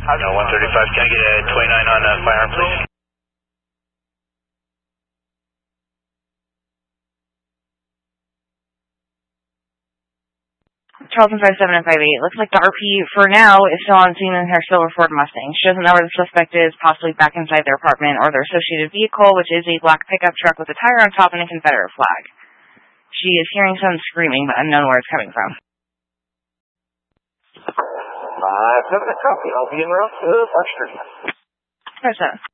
No, 135. Can I get a 29 on firearm, please? Charlton 57 and 58. Looks like the RP for now is still on scene in her silver Ford Mustang. She doesn't know where the suspect is, possibly back inside their apartment or their associated vehicle, which is a black pickup truck with a tire on top and a Confederate flag. She is hearing some screaming, but unknown where it's coming from. 5-7 copy. I'll be in route to Western. 5-7.